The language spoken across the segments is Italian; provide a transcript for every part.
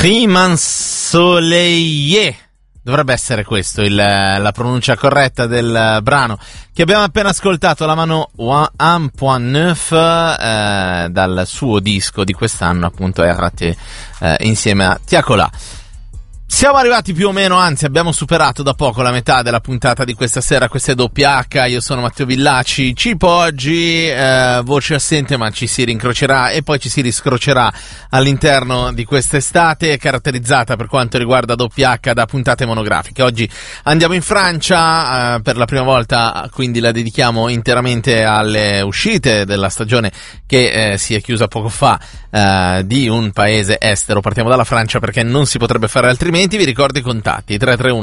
Rimansoleillé. Dovrebbe essere questo la pronuncia corretta del brano che abbiamo appena ascoltato, la mano 1.9 dal suo disco di quest'anno, appunto RT, insieme a Tiakola. Siamo arrivati più o meno, anzi abbiamo superato da poco la metà della puntata di questa sera. Questa è WH, io sono Matteo Villaci. Cipo oggi, voce assente, ma ci si rincrocerà e poi ci si riscrocerà all'interno di quest'estate, caratterizzata per quanto riguarda WH da puntate monografiche. Oggi andiamo in Francia per la prima volta, quindi la dedichiamo interamente alle uscite della stagione che si è chiusa poco fa di un paese estero. Partiamo dalla Francia perché non si potrebbe fare altrimenti. Vi ricordo i contatti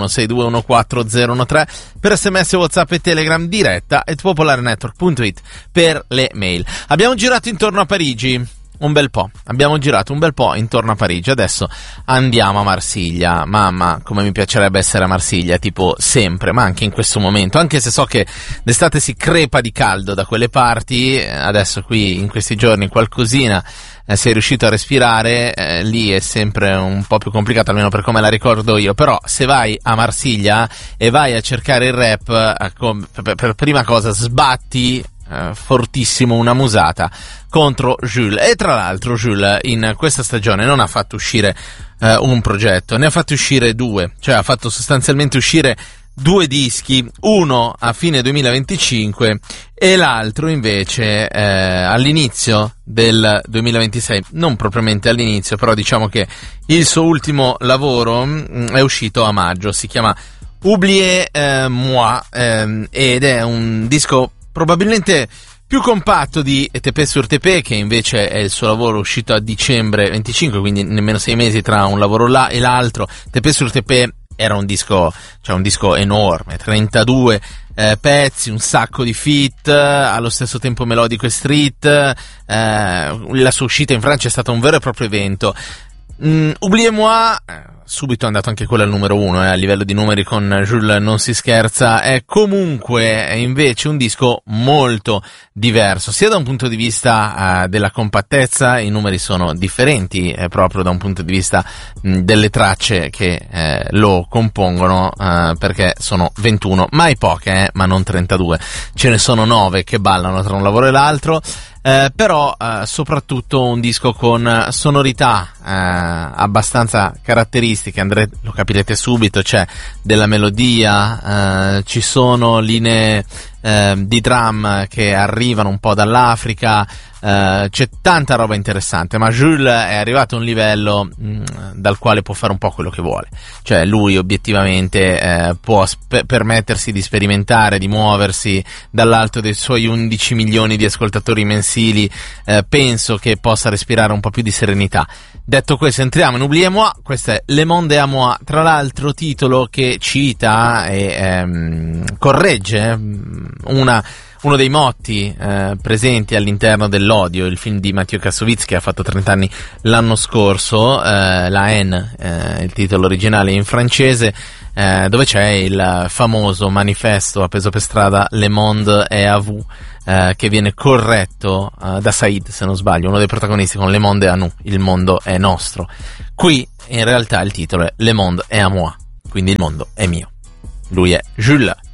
331-6214013 per SMS, WhatsApp e Telegram, diretta @popolarenetwork.it per le mail. Abbiamo girato intorno a Parigi un bel po', intorno a Parigi. Adesso andiamo a Marsiglia. Mamma, come mi piacerebbe essere a Marsiglia, tipo sempre, ma anche in questo momento, anche se so che d'estate si crepa di caldo da quelle parti. Adesso qui in questi giorni qualcosina sei riuscito a respirare, lì è sempre un po' più complicato, almeno per come la ricordo io. Però se vai a Marsiglia e vai a cercare il rap, per prima cosa sbatti fortissimo una musata contro Jules. E tra l'altro Jules in questa stagione non ha fatto uscire un progetto, ne ha fatto uscire due, cioè ha fatto sostanzialmente uscire due dischi, uno a fine 2025 e l'altro invece all'inizio del 2026, non propriamente all'inizio, però diciamo che il suo ultimo lavoro è uscito a maggio, si chiama Oubliez Moi ed è un disco probabilmente più compatto di TP sur TP, che invece è il suo lavoro uscito a dicembre 25, quindi nemmeno 6 mesi tra un lavoro là e l'altro. TP sur TP era un disco enorme, 32 pezzi, un sacco di feat, allo stesso tempo melodico e street. La sua uscita in Francia è stata un vero e proprio evento. Oubliez Moi, subito è andato anche quello al numero 1, a livello di numeri con Jules non si scherza. È comunque invece un disco molto diverso, sia da un punto di vista della compattezza, i numeri sono differenti proprio da un punto di vista delle tracce che lo compongono, perché sono 21, mai poche, ma non 32, ce ne sono 9 che ballano tra un lavoro e l'altro. Però soprattutto un disco con sonorità abbastanza caratteristiche, lo capirete subito, c'è della melodia, ci sono linee di drum che arrivano un po' dall'Africa, c'è tanta roba interessante, ma Jules è arrivato a un livello dal quale può fare un po' quello che vuole, cioè lui obiettivamente può permettersi di sperimentare, di muoversi dall'alto dei suoi 11 milioni di ascoltatori mensili. Penso che possa respirare un po' più di serenità. Detto questo, entriamo in Oubliez Moi. Questo è Le Monde à Moi, tra l'altro titolo che cita e corregge uno dei motti presenti all'interno dell'Odio, il film di Mathieu Kassovitz che ha fatto 30 anni l'anno scorso, la haine, il titolo originale in francese, dove c'è il famoso manifesto appeso per strada Le Monde est à vous, che viene corretto da Said, se non sbaglio, uno dei protagonisti, con Le Monde est à nous, il mondo è nostro. Qui in realtà il titolo è Le Monde est à moi, quindi il mondo è mio. Lui è Jules.